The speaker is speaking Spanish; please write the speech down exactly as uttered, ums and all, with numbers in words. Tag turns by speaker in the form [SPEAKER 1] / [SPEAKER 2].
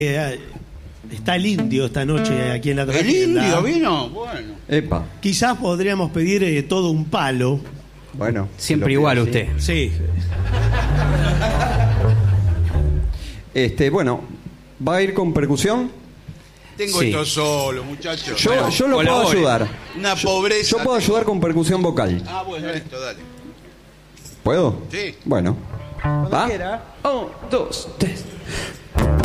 [SPEAKER 1] Eh, está el indio esta noche aquí en la
[SPEAKER 2] ¿El
[SPEAKER 1] trastienda.
[SPEAKER 2] indio vino? Bueno.
[SPEAKER 3] Epa.
[SPEAKER 1] Quizás podríamos pedir eh, todo un palo.
[SPEAKER 3] Bueno.
[SPEAKER 4] Siempre
[SPEAKER 3] lo
[SPEAKER 4] igual
[SPEAKER 3] pido,
[SPEAKER 4] usted.
[SPEAKER 1] Sí.
[SPEAKER 3] Este, bueno, ¿va a ir con percusión?
[SPEAKER 2] Tengo
[SPEAKER 4] Sí.
[SPEAKER 2] esto solo, muchachos.
[SPEAKER 3] Yo,
[SPEAKER 4] Bueno,
[SPEAKER 3] yo lo puedo
[SPEAKER 4] colabore.
[SPEAKER 3] ayudar.
[SPEAKER 2] Una
[SPEAKER 3] Yo-
[SPEAKER 2] pobreza.
[SPEAKER 3] Yo puedo ayudar con percusión vocal.
[SPEAKER 2] Ah, bueno, esto, dale.
[SPEAKER 3] ¿Puedo?
[SPEAKER 2] Sí.
[SPEAKER 3] Bueno. ¿Va?
[SPEAKER 4] Un, dos, tres.